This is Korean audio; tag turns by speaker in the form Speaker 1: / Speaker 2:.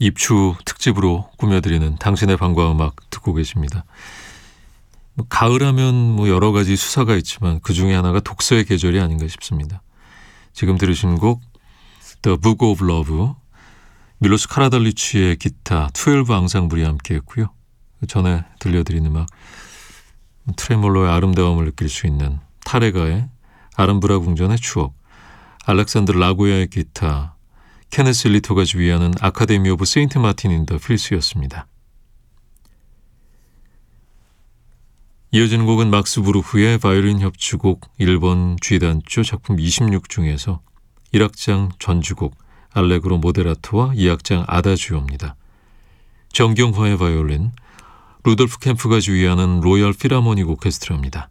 Speaker 1: 입추 특집으로 꾸며드리는 당신의 방과 음악 듣고 계십니다. 가을하면 여러 가지 수사가 있지만 그 중에 하나가 독서의 계절이 아닌가 싶습니다. 지금 들으신 곡 The Book of Love, 밀로스 카라달리치의 기타 12 앙상블이 함께했고요. 그 전에 들려드린 음악 트레몰로의 아름다움을 느낄 수 있는 타레가의 아람브라 궁전의 추억, 알렉산드르 라고야의 기타, 케네스 일리토가 지휘하는 아카데미 오브 세인트 마틴 인 더 필스였습니다. 이어지는 곡은 막스 부르흐의 바이올린 협주곡 1번 G단조 작품 26 중에서 1악장 전주곡 알레그로 모데라토와 2악장 아다지오입니다. 정경화의 바이올린, 루돌프 캠프가 지휘하는 로열 필하모닉 오케스트라입니다.